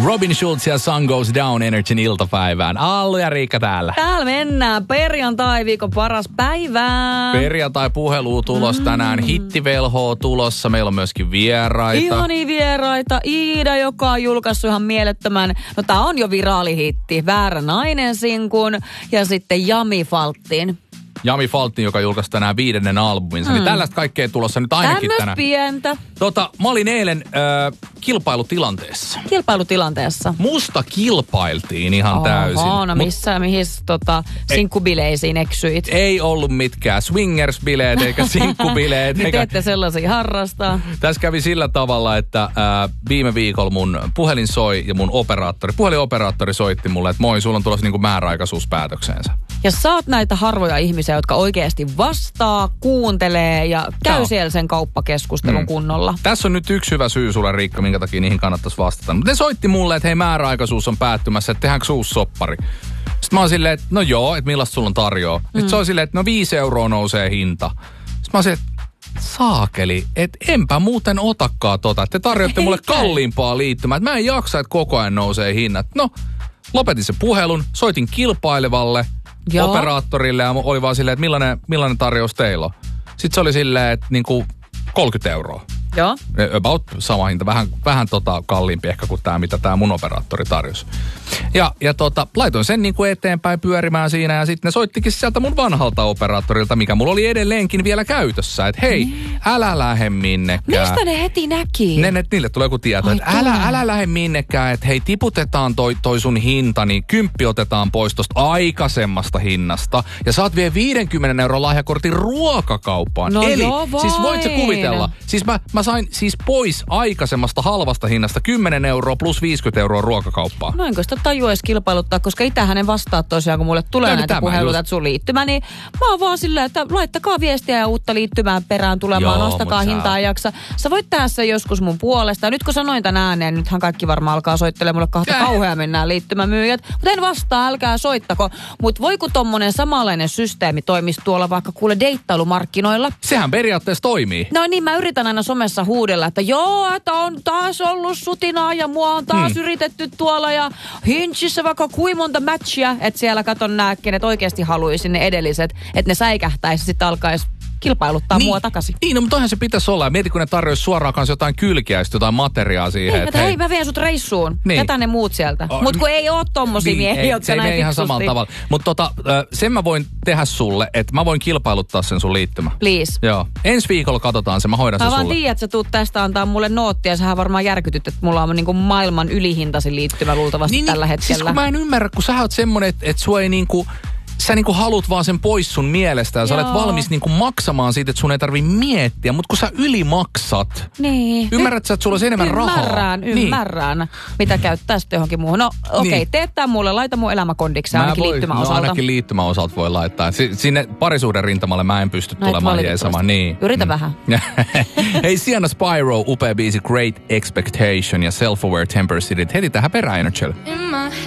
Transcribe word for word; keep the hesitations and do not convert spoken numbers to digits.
Robin Schulz ja Sun Goes Down Energyn iltapäivään. Allu ja Riikka täällä. Täällä mennään. Perjantai, viikon paras päivä. Perjantai puhelu tulos tänään. Mm. Hittivelho tulossa. Meillä on myöskin vieraita. Ihania vieraita. Iida, joka on julkaissut ihan mielettömän, no tää on jo viraalihitti. Väärä nainen sinkun ja sitten Jami Faltin. Jami Faltin, joka julkaisi tänään viidennen albuminsa. Mm. Niin tällaista kaikkea tulossa nyt ainakin Tämmöistä tänään. pientä. Tota, mä olin eilen äh, kilpailutilanteessa. Kilpailutilanteessa. Musta kilpailtiin ihan Oho, täysin. Oho, no missä, Mut, mihin tota, sinkkubileisiin eksyit? Ei ollut mitkään swingers-bileet eikä sinkkubileet. Niin eikä... teette sellaisia harrastaa. Tässä kävi sillä tavalla, että äh, viime viikolla mun puhelin soi ja mun operaattori, puhelinoperaattori soitti mulle, että moi, sulla on tulossa niinku määräaikaisuuspäätöksensä. Ja sä oot näitä harvoja ihmisiä, jotka oikeasti vastaa, kuuntelee ja käy Joo. siellä sen kauppakeskustelun mm. kunnolla. Tässä on nyt yksi hyvä syy sulle, Riikka, minkä takia niihin kannattaisi vastata. Mutta ne soitti mulle, että hei, määräaikaisuus on päättymässä, että tehdäänkö uusi soppari. Sitten mä oon silleen, että no joo, että millaista sulla on tarjoa. Mm. Sitten se on silleen, että no viisi euroa nousee hinta. Sitten mä oon silleen, että saakeli, että enpä muuten otakaan tota. Te tarjoatte mulle kalliimpaa liittymää, että mä en jaksa, että koko ajan nousee hinnat. No, lopetin sen puhelun, soitin kilpailevalle. Joo. operaattorille ja oli vaan silleen, että millainen, millainen tarjous teillä on. Sitten se oli silleen, että niinku kolmekymmentä euroa. Joo. About sama hinta, vähän, vähän tota kalliimpi ehkä kuin tämä, mitä tämä mun operaattori tarjosi. Ja, ja tota, laitoin sen niinku eteenpäin pyörimään siinä ja sitten ne soittikin sieltä mun vanhalta operaattorilta, mikä mulla oli edelleenkin vielä käytössä. Että hei, mm. älä lähde minnekään. Mistä ne heti näki? Ne, ne, niille tulee joku tieto, että älä, älä lähde minnekään, että hei, tiputetaan toi, toi sun hinta, niin kymppi otetaan pois tosta aikaisemmasta hinnasta. Ja saat vielä viidenkymmenen euron lahjakortin ruokakauppaan. No Eli joo, siis voit sä kuvitella, siis mä, mä sain siis pois aikaisemmasta halvasta hinnasta kymmenen euroa plus viisikymmentä euroa ruokakauppaan. Noinko sitä tajuaisi kilpailuttaa, koska itähän ne vastaa tosiaan, kun mulle tulee Tämä näitä puheluita, että sun liittymä, niin mä oon vaan silleen, että laittakaa viestiä ja uutta liittymään perään tulemaan, Joo, nostakaa hintaa sä... jaksa. Sä voit tehdä sen joskus mun puolesta. Ja nyt kun sanoin tän ääneen, nythän kaikki varmaan alkaa soittelemaan mulle kahta äh. kauheammin nämä liittymämyyjät. Mutta en vastaa, älkää soittako. Mutta voiko tommonen samanlainen systeemi toimisi tuolla vaikka kuule deittailumarkkinoilla? Sehän periaatteessa toimii. No niin, mä yritän aina somessa huudella, että joo, että on taas ollut sutinaa ja mua on taas hmm. yritetty tuolla ja Hinchissä vaikka kuin monta matchia, että siellä katon nää, kenet oikeasti haluaisi ne edelliset, että ne säikähtäisi sitten alkaisi kilpailuttaa niin, mua takaisin. Niin, no, mutta toihan se pitäisi olla. Mieti, kun ne tarjoisi suoraan kanssa jotain kylkiä, jotain materiaa siihen. Niin, että hei, mä vien sut reissuun. Niin. Jätä ne muut sieltä. Oh, mutta kun ei oo tommosia niin, miehiä, jotka se näin ei ihan samalla tavalla. Mutta tota, sen mä voin tehdä sulle, että mä voin kilpailuttaa sen sun liittymä. Please. Joo. Ensi viikolla katsotaan se, mä hoidan mä sen sulle. Mä vaan tiedän, että sä tuut tästä antaa mulle noottia. Sähän varmaan järkytyt, että mulla on niinku maailman ylihintaisin liittymä luultavasti niin, tällä hetkellä. Siis kun mä en ymmärrä, kun sä oot semmonen, että et sua ei niinku... Sä niinku haluat vaan sen pois sun mielestä ja sä Joo. olet valmis niinku maksamaan siitä, että sun ei tarvii miettiä. Mutta kun sä ylimaksat, niin. ymmärrät sä, että sulla olisi enemmän ymmärrän, rahaa? Ymmärrän, ymmärrän. Niin. Mitä käyttää sitten johonkin muuhun. No okei, okay, niin. teet tää mulle, laita mun elämäkondiksi ainakin voi, liittymäosalta. No ainakin liittymäosalta voi laittaa. S- sinne parisuuden rintamalle mä en pysty no, tulemaan jeesamaan. Niin. Yritä mm. vähän. Hei, Sienna Spyro, upea biisi Great Expectation ja Self-Aware Temper City. Heti tähän perään, Energylle.